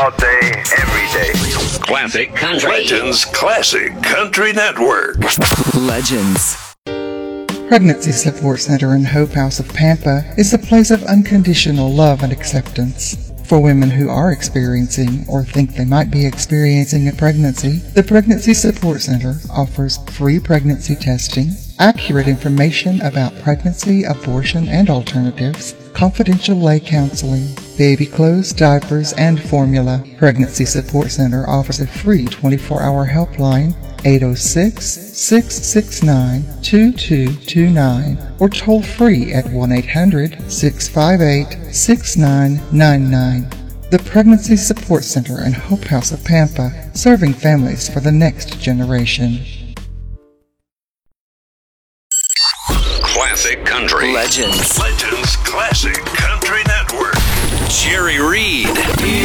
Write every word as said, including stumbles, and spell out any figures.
All day, every day. Classic Country. Legends Classic Country Network. Legends. Pregnancy Support Center in Hope House of Pampa is a place of unconditional love and acceptance. For women who are experiencing or think they might be experiencing a pregnancy, the Pregnancy Support Center offers free pregnancy testing, accurate information about pregnancy, abortion, and alternatives, confidential lay counseling, baby clothes, diapers, and formula. Pregnancy Support Center offers a free twenty-four hour helpline, eight oh six, six six nine, two two two nine, or toll free at one eight hundred, six five eight, six nine nine nine. The Pregnancy Support Center in Hope House of Pampa, serving families for the next generation. Classic Country. Legends. Legends Classic